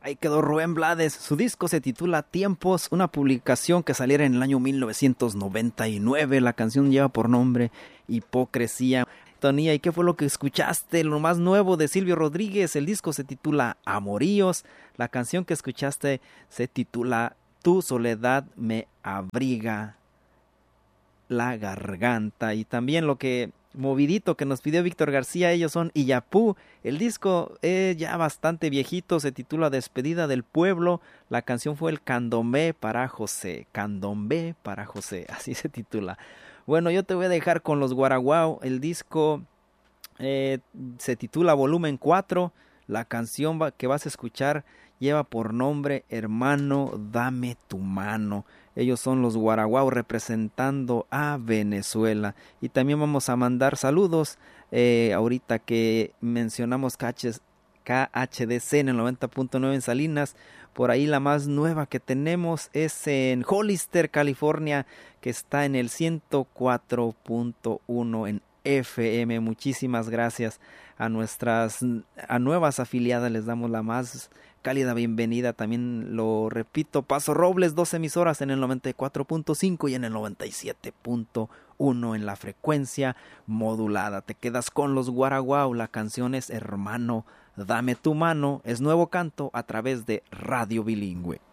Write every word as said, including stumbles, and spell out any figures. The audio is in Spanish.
Ahí quedó Rubén Blades. Su disco se titula Tiempos, una publicación que saliera en el año mil novecientos noventa y nueve. La canción lleva por nombre Hipocresía. Tonía, ¿y qué fue lo que escuchaste? Lo más nuevo de Silvio Rodríguez. El disco se titula Amoríos. La canción que escuchaste se titula Tu soledad me abriga la garganta. Y también lo que movidito que nos pidió Víctor García, ellos son Iyapú. El disco es ya bastante viejito, se titula Despedida del Pueblo. La canción fue el Candombe para José. Candombe para José, así se titula. Bueno, yo te voy a dejar con los Guaraguao. El disco eh, se titula Volumen cuatro. La canción va, que vas a escuchar lleva por nombre Hermano, dame tu mano. Ellos son los Guaraguao representando a Venezuela. Y también vamos a mandar saludos. Eh, ahorita que mencionamos K H D C en el noventa punto nueve en Salinas. Por ahí la más nueva que tenemos es en Hollister, California, que está en el ciento cuatro punto uno en F M. Muchísimas gracias a nuestras a nuevas afiliadas. Les damos la más cálida bienvenida. También lo repito, Paso Robles, dos emisoras en el noventa y cuatro punto cinco y en el noventa y siete punto uno en la frecuencia modulada. Te quedas con los Guaraguao. La canción es Hermano, dame tu mano. Es nuevo canto a través de Radio Bilingüe.